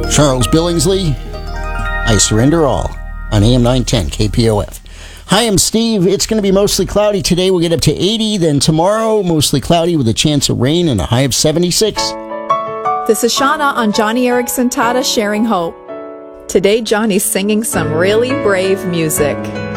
Charles Billingsley, I Surrender All on AM 910 KPOF. Hi, I'm Steve. It's going to be mostly cloudy today. We'll get up to 80. Then tomorrow, mostly cloudy with a chance of rain and a high of 76. This is Shauna on Johnny Erickson Tata Sharing Hope. Today, Johnny's singing some really brave music.